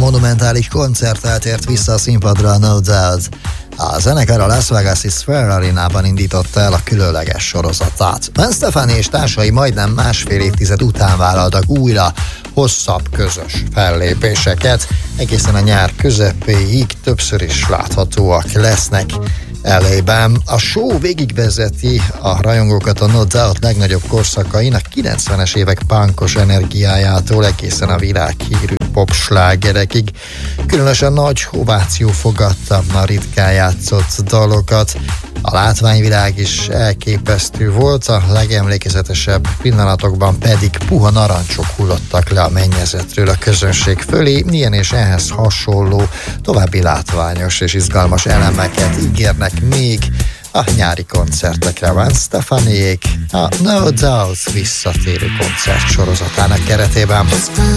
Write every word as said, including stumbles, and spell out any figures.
monumentális koncerttel tért vissza a színpadra a No Doubt. A zenekar a Las Vegas-i Sphere Arenában indította el a különleges sorozatát. Gwen Stefani és társai majdnem másfél évtized után vállaltak újra hosszabb közös fellépéseket. Egészen a nyár közepéig többször is láthatóak lesznek elében. A show végigvezeti a rajongókat a No Doubt legnagyobb korszakain, a kilencvenes évek punkos energiájától egészen a világhírű popslágerekig. Különösen nagy ováció fogadta a ritkán játszott dalokat. A látványvilág is elképesztő volt, a legemlékezetesebb pillanatokban pedig puha narancsok hullottak le a mennyezetről a közönség fölé. Ilyen és ehhez hasonló további látványos és izgalmas elemeket ígérnek még a nyári koncertekre. Gwen Stefaniék a No Doubt visszatérő koncert sorozatának keretében.